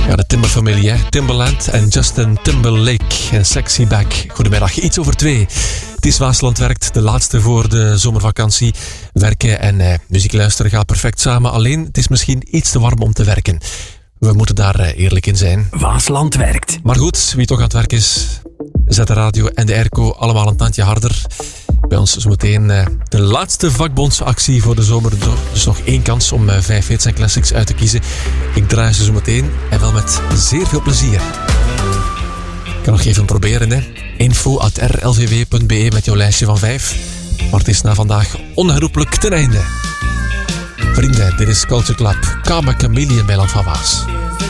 Ja, de Timber-familie, hè? Timbaland en Justin Timberlake en Sexy Back. Goedemiddag, iets over 2. Het is Waasland werkt, de laatste voor de zomervakantie. Werken en muziek luisteren gaat perfect samen. Alleen, het is misschien iets te warm om te werken. We moeten daar eerlijk in zijn. Waasland werkt. Maar goed, wie toch aan het werk is, zet de radio en de airco allemaal een tandje harder. Bij ons zometeen de laatste vakbondsactie voor de zomer. Dus nog 1 kans om 5 hits en classics uit te kiezen. Ik draai ze zometeen en wel met zeer veel plezier. Ik kan nog even proberen, hè. info@rlvw.be met jouw lijstje van 5. Maar het is na vandaag onherroepelijk ten einde. Vrienden, dit is Culture Club. Kame Chameleon bij Land van Waas.